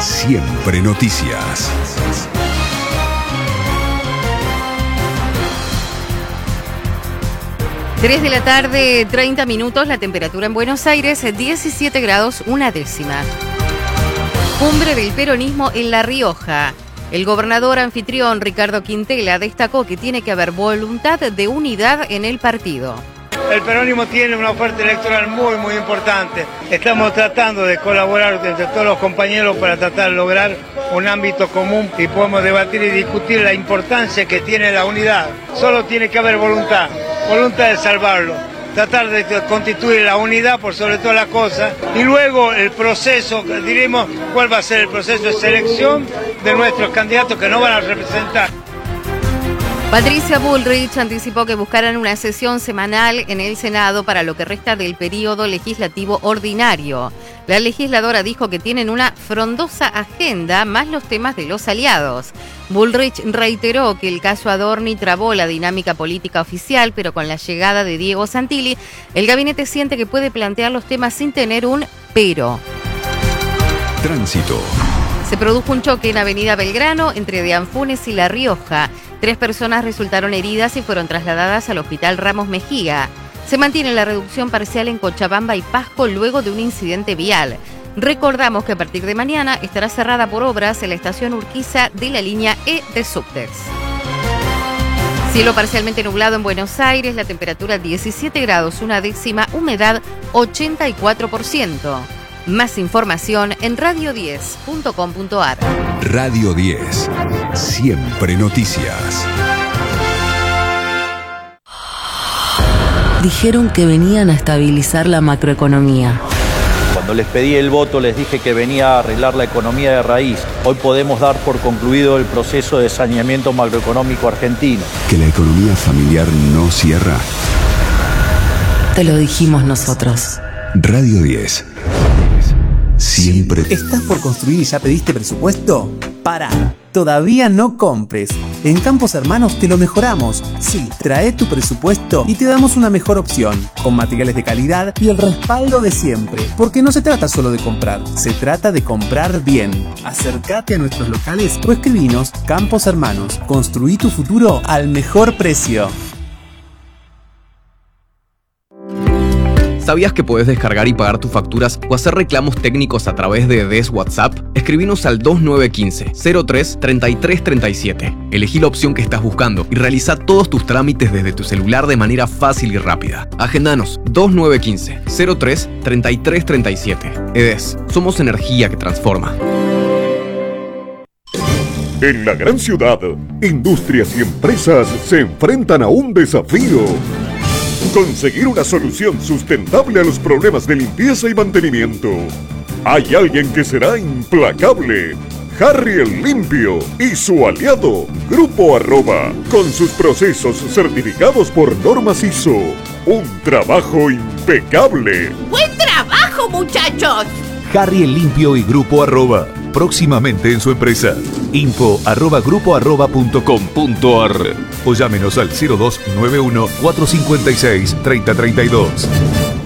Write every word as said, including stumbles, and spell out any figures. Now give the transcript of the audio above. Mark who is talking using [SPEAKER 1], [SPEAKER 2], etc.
[SPEAKER 1] Siempre Noticias.
[SPEAKER 2] tres de la tarde, treinta minutos, la temperatura en Buenos Aires, diecisiete grados, una décima. Cumbre del peronismo en La Rioja. El gobernador anfitrión Ricardo Quintela destacó que tiene que haber voluntad de unidad en el partido.
[SPEAKER 3] El peronismo tiene una oferta electoral muy, muy importante. Estamos tratando de colaborar entre todos los compañeros para tratar de lograr un ámbito común y podemos debatir y discutir la importancia que tiene la unidad. Solo tiene que haber voluntad, voluntad de salvarlo, tratar de constituir la unidad por sobre todas las cosas y luego el proceso, diremos cuál va a ser el proceso de selección de nuestros candidatos que nos van a representar.
[SPEAKER 2] Patricia Bullrich anticipó que buscarán una sesión semanal en el Senado para lo que resta del periodo legislativo ordinario. La legisladora dijo que tienen una frondosa agenda más los temas de los aliados. Bullrich reiteró que el caso Adorni trabó la dinámica política oficial, pero con la llegada de Diego Santilli, el gabinete siente que puede plantear los temas sin tener un pero.
[SPEAKER 1] Tránsito.
[SPEAKER 2] Se produjo un choque en Avenida Belgrano entre De Anfunes y La Rioja. Tres personas resultaron heridas y fueron trasladadas al Hospital Ramos Mejía. Se mantiene la reducción parcial en Cochabamba y Pasco luego de un incidente vial. Recordamos que a partir de mañana estará cerrada por obras en la estación Urquiza de la línea E de Subtex. Cielo parcialmente nublado en Buenos Aires, la temperatura diecisiete grados, una décima, humedad ochenta y cuatro por ciento. Más información en radio diez punto com punto a r.
[SPEAKER 1] Radio diez. Siempre Noticias.
[SPEAKER 4] Dijeron que venían a estabilizar la macroeconomía.
[SPEAKER 5] Cuando les pedí el voto les dije que venía a arreglar la economía de raíz. Hoy podemos dar por concluido el proceso de saneamiento macroeconómico argentino.
[SPEAKER 1] Que la economía familiar no cierra.
[SPEAKER 4] Te lo dijimos nosotros.
[SPEAKER 1] Radio diez. Siempre.
[SPEAKER 6] ¿Estás por construir y ya pediste presupuesto? Pará, todavía no compres. En Campos Hermanos te lo mejoramos. Sí, trae tu presupuesto y te damos una mejor opción, con materiales de calidad y el respaldo de siempre. Porque no se trata solo de comprar, se trata de comprar bien. Acércate a nuestros locales o escribinos. Campos Hermanos, construí tu futuro al mejor precio.
[SPEAKER 7] ¿Sabías que puedes descargar y pagar tus facturas o hacer reclamos técnicos a través de D E S WhatsApp? Escribinos al dos nueve uno cinco, cero tres, treinta y tres treinta y siete. Elegí la opción que estás buscando y realiza todos tus trámites desde tu celular de manera fácil y rápida. Agendanos dos nueve uno cinco, cero tres, treinta y tres treinta y siete. E D E S, somos energía que transforma.
[SPEAKER 8] En la gran ciudad, industrias y empresas se enfrentan a un desafío. Conseguir una solución sustentable a los problemas de limpieza y mantenimiento. Hay alguien que será implacable. Harry el Limpio y su aliado, Grupo Arroba, con sus procesos certificados por normas I S O. Un trabajo impecable.
[SPEAKER 9] ¡Buen trabajo, muchachos!
[SPEAKER 10] Harry el Limpio y Grupo Arroba, próximamente en su empresa. Info arroba grupo arroba punto com punto a r o llámenos al cero dos nueve uno, cuatro cinco seis, tres cero tres dos.